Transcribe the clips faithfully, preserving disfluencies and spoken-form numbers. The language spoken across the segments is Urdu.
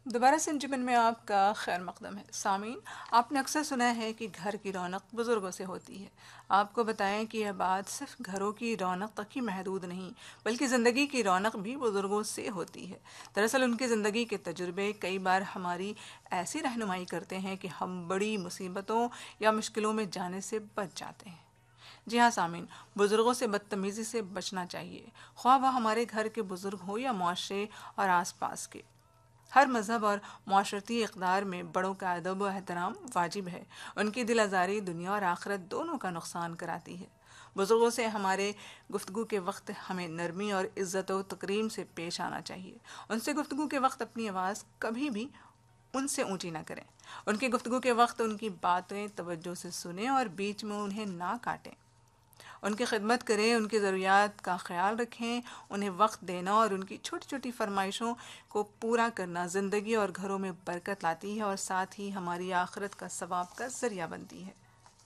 دوبارہ سے انجمن میں آپ کا خیر مقدم ہے سامعین۔ آپ نے اکثر سنا ہے کہ گھر کی رونق بزرگوں سے ہوتی ہے۔ آپ کو بتائیں کہ یہ بات صرف گھروں کی رونق تک ہی محدود نہیں بلکہ زندگی کی رونق بھی بزرگوں سے ہوتی ہے۔ دراصل ان کی زندگی کے تجربے کئی بار ہماری ایسی رہنمائی کرتے ہیں کہ ہم بڑی مصیبتوں یا مشکلوں میں جانے سے بچ جاتے ہیں۔ جی ہاں سامعین، بزرگوں سے بدتمیزی سے بچنا چاہیے، خواہ وہ ہمارے گھر کے بزرگ ہوں یا معاشرے اور آس پاس کے۔ ہر مذہب اور معاشرتی اقدار میں بڑوں کا ادب و احترام واجب ہے۔ ان کی دل آزاری دنیا اور آخرت دونوں کا نقصان کراتی ہے۔ بزرگوں سے ہمارے گفتگو کے وقت ہمیں نرمی اور عزت و تکریم سے پیش آنا چاہیے۔ ان سے گفتگو کے وقت اپنی آواز کبھی بھی ان سے اونچی نہ کریں۔ ان کی گفتگو کے وقت ان کی باتیں توجہ سے سنیں اور بیچ میں انہیں نہ کاٹیں۔ ان کی خدمت کریں، ان کی ضروریات کا خیال رکھیں۔ انہیں وقت دینا اور ان کی چھوٹی چھوٹی فرمائشوں کو پورا کرنا زندگی اور گھروں میں برکت لاتی ہے اور ساتھ ہی ہماری آخرت کا ثواب کا ذریعہ بنتی ہے۔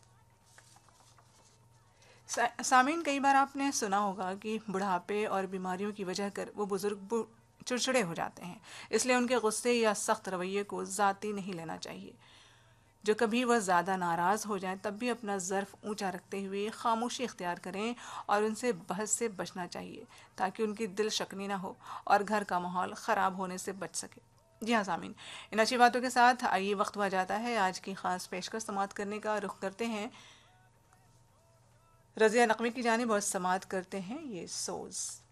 سامعین، کئی بار آپ نے سنا ہوگا کہ بڑھاپے اور بیماریوں کی وجہ کر وہ بزرگ چڑچڑے ہو جاتے ہیں، اس لیے ان کے غصے یا سخت رویے کو ذاتی نہیں لینا چاہیے۔ جو کبھی وہ زیادہ ناراض ہو جائیں تب بھی اپنا ظرف اونچا رکھتے ہوئے خاموشی اختیار کریں اور ان سے بحث سے بچنا چاہیے تاکہ ان کی دل شکنی نہ ہو اور گھر کا ماحول خراب ہونے سے بچ سکے۔ جی ہاں سامعین، ان اچھی باتوں کے ساتھ آئیے وقت ہوا جاتا ہے آج کی خاص پیشکش سماعت کرنے کا۔ رخ کرتے ہیں رضیہ نقوی کی جانب اور سماعت کرتے ہیں یہ سوز۔